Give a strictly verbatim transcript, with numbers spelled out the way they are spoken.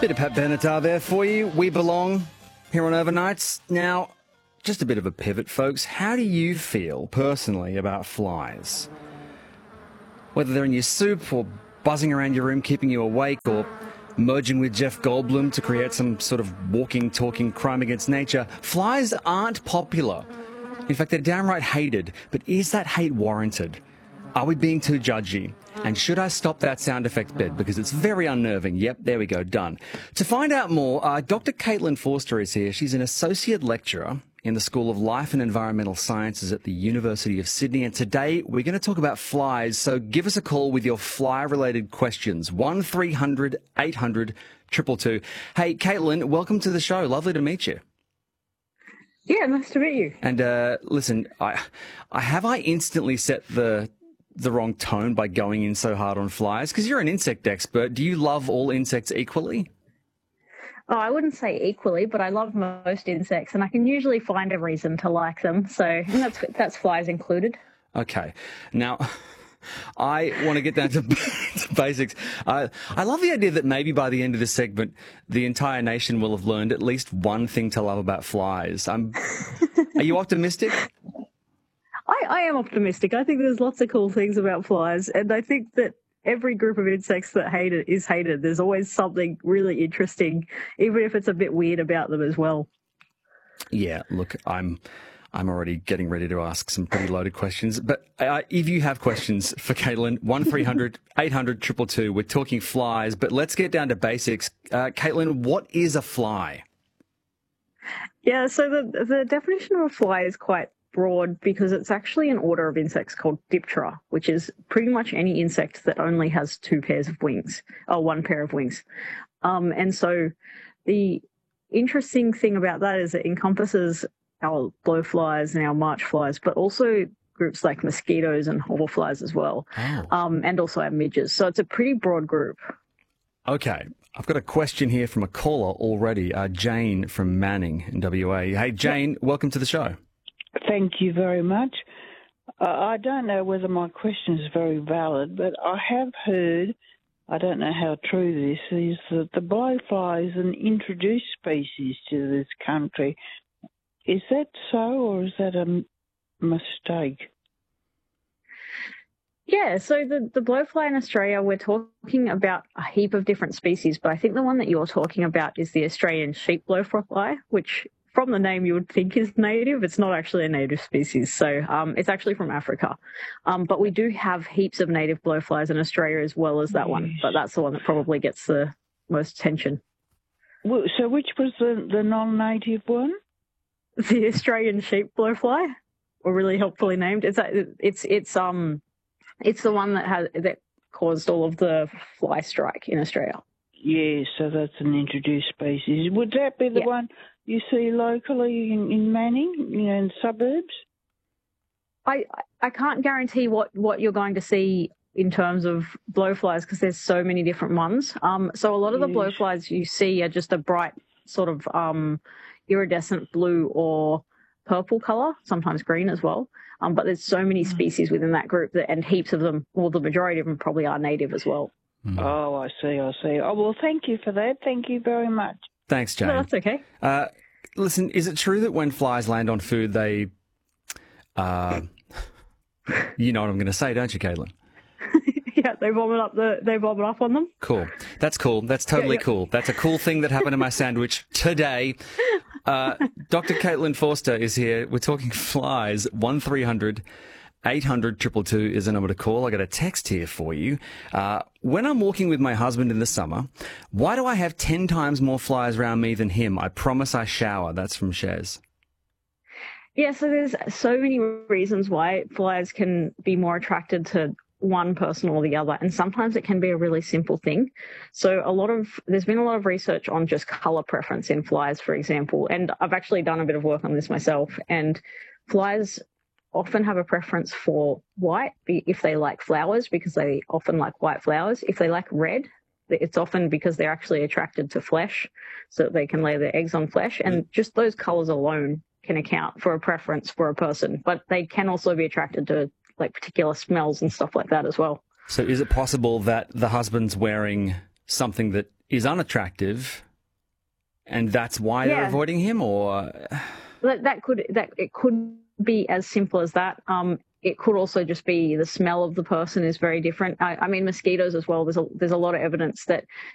Bit of Pat Benatar there for you. We belong here on Overnights. Now, just a bit of a pivot, folks. How do you feel personally about flies? Whether they're in your soup or buzzing around your room, keeping you awake, or merging with Jeff Goldblum to create some sort of walking, talking crime against nature, flies aren't popular. In fact, they're downright hated. But is that hate warranted? Are we being too judgy? And should I stop that sound effect bed because it's very unnerving? Yep, there we go, done. To find out more, uh, Doctor Caitlin Forster is here. She's an associate lecturer in the School of Life and Environmental Sciences at the University of Sydney. And today we're going to talk about flies. So give us a call with your fly-related questions. one three hundred eight hundred two two two. Hey, Caitlin, welcome to the show. Lovely to meet you. Yeah, nice to meet you. And uh, listen, I, I have I instantly set the the wrong tone by going in so hard on flies? Because you're an insect expert. Do you love all insects equally? Oh, I wouldn't say equally, but I love most insects, and I can usually find a reason to like them. So and that's that's flies included. Okay. Now, I want to get down to, to basics. I, I love the idea that maybe by the end of this segment, the entire nation will have learned at least one thing to love about flies. I'm, are you optimistic? I, I am optimistic. I think there's lots of cool things about flies, and I think that every group of insects that hate it is hated. There's always something really interesting, even if it's a bit weird about them as well. Yeah, look, I'm I'm already getting ready to ask some pretty loaded questions. But uh, if you have questions for Caitlin, one three hundred eight hundred two two two. We're talking flies, but let's get down to basics. Uh, Caitlin, what is a fly? Yeah, so the the definition of a fly is quite broad because it's actually an order of insects called Diptera, which is pretty much any insect that only has two pairs of wings, or one pair of wings. Um, and so the interesting thing about that is it encompasses our blowflies and our march flies, but also groups like mosquitoes and hoverflies as well, oh. um, and also our midges. So it's a pretty broad group. Okay. I've got a question here from a caller already, uh, Jane from Manning in W A. Hey, Jane, welcome to the show. Thank you very much. Uh, I don't know whether my question is very valid, but I have heard, I don't know how true this is, that the blowfly is an introduced species to this country. Is that so, or is that a m- mistake? Yeah, so the, the blowfly in Australia, we're talking about a heap of different species, but I think the one that you're talking about is the Australian sheep blowfly, which from the name you would think is native. It's not actually a native species, so um, it's actually from Africa. Um, but we do have heaps of native blowflies in Australia as well as that one, but that's the one that probably gets the most attention. Well, so which was the, the non-native one? The Australian sheep blowfly, or really helpfully named. It's it's it's um it's the one that has that caused all of the fly strike in Australia. Yeah, so that's an introduced species. Would that be the yeah. one you see locally in, in Manning, you know, in suburbs? I I can't guarantee what, what you're going to see in terms of blowflies because there's so many different ones. Um, so a lot of yes. the blowflies you see are just a bright sort of um, iridescent blue or purple colour, sometimes green as well. Um, but there's so many species within that group that, and heaps of them, well, the majority of them probably are native as well. Mm. Oh, I see, I see. Oh, well, thank you for that. Thank you very much. Thanks, Jane. No, that's okay. Uh, listen, is it true that when flies land on food, they, uh, you know what I'm going to say, don't you, Caitlin? Yeah, they vomit up the, they vomit up on them. Cool. That's cool. That's totally yeah, yeah. cool. That's a cool thing that happened to my sandwich today. Uh, Doctor Caitlin Forster is here. We're talking flies. one three hundred eight hundred two two two is the number to call. I got a text here for you. Uh, when I'm walking with my husband in the summer, why do I have ten times more flies around me than him? I promise I shower. That's from Shez. Yeah, so there's so many reasons why flies can be more attracted to one person or the other, and sometimes it can be a really simple thing. So a lot of there's been a lot of research on just color preference in flies, for example, and I've actually done a bit of work on this myself, and flies often have a preference for white if they like flowers, because they often like white flowers. If they like red, it's often because they're actually attracted to flesh, so that they can lay their eggs on flesh. And just those colors alone can account for a preference for a person, but they can also be attracted to like particular smells and stuff like that as well. So is it possible that the husband's wearing something that is unattractive, and that's why they're Yeah. avoiding him, or That, that could that it could be as simple as that. Um, it could also just be the smell of the person is very different. I, I mean, mosquitoes as well. There's a there's a lot of evidence that